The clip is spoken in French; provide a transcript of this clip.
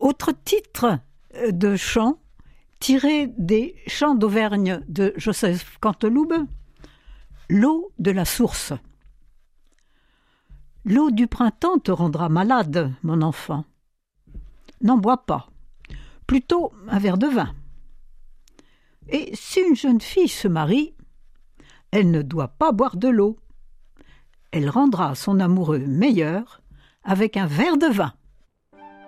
Autre titre de chant tiré des Chants d'Auvergne de Joseph Canteloube, l'eau de la source. L'eau du printemps te rendra malade, mon enfant. N'en bois pas, plutôt un verre de vin. Et si une jeune fille se marie, elle ne doit pas boire de l'eau. Elle rendra son amoureux meilleur avec un verre de vin.